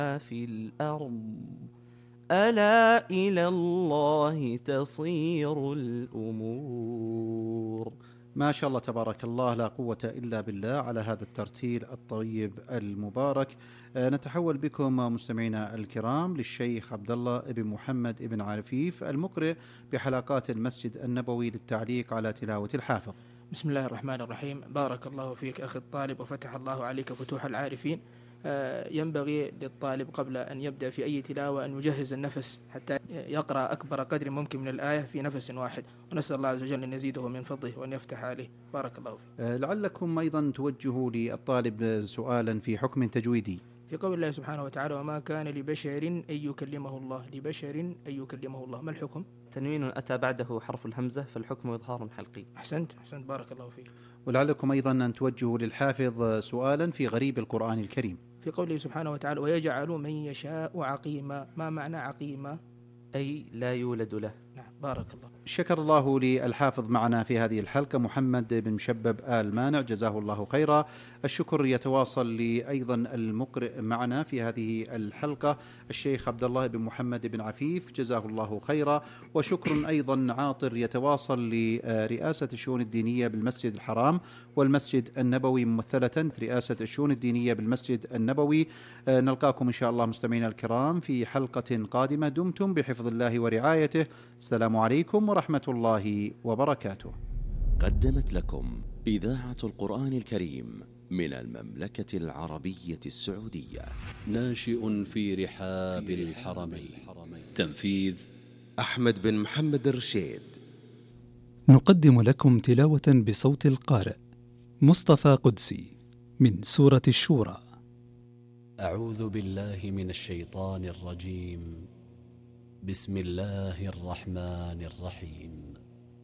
في الأرض ألا إلى الله تصير الأمور. ما شاء الله تبارك الله، لا قوة إلا بالله على هذا الترتيل الطيب المبارك. نتحول بكم مستمعينا الكرام للشيخ عبد الله بن محمد بن عفيف المقرئ بحلقات المسجد النبوي للتعليق على تلاوة الحافظ. بسم الله الرحمن الرحيم. بارك الله فيك أخي الطالب وفتح الله عليك فتوح العارفين. ينبغي للطالب قبل أن يبدأ في أي تلاوة أن يجهز النفس حتى يقرأ أكبر قدر ممكن من الآية في نفس واحد، ونسأل الله عز وجل أن يزيده من فضله وأن يفتح عليه. بارك الله فيك. لعلكم أيضا توجهوا للطالب سؤالا في حكم تجويدي في قول الله سبحانه وتعالى: وما كان لبشر أن يكلمه الله. لبشر أن يكلمه الله، ما الحكم؟ تنوين أتى بعده حرف الهمزة فالحكم إظهار حلقي. أحسنت بارك الله فيك. ولعلكم أيضا أن توجهوا للحافظ سؤالا في غريب القرآن الكريم في قوله سبحانه وتعالى: ويجعل من يشاء عقيما. ما معنى عقيما؟ أي لا يولد له. نعم بارك الله. شكر الله للحافظ معنا في هذه الحلقة محمد بن مشبب آل مانع، جزاه الله خيرا. الشكر يتواصل لأيضا المقرئ معنا في هذه الحلقة الشيخ عبد الله بن محمد بن عفيف، جزاه الله خيرا. وشكر أيضا عاطر يتواصل لرئاسة الشؤون الدينية بالمسجد الحرام والمسجد النبوي، ممثلة رئاسة الشؤون الدينية بالمسجد النبوي. نلقاكم إن شاء الله مستمعينا الكرام في حلقة قادمة. دمتم بحفظ الله ورعايته. السلام عليكم ورحمة الله وبركاته. قدمت لكم إذاعة القرآن الكريم من المملكة العربية السعودية. ناشئ في رحاب الحرمين. تنفيذ أحمد بن محمد الرشيد. نقدم لكم تلاوة بصوت القارئ مصطفى قدسي من سورة الشورى. أعوذ بالله من الشيطان الرجيم. بسم الله الرحمن الرحيم.